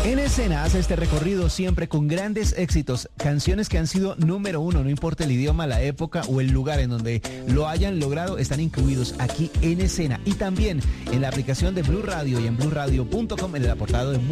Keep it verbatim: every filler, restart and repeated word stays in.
En Escena hace este recorrido siempre con grandes éxitos, canciones que han sido número uno, no importa el idioma, la época o el lugar en donde lo hayan logrado, están incluidos aquí en Escena y también en la aplicación de Blue Radio y en blue radio punto com en el apartado de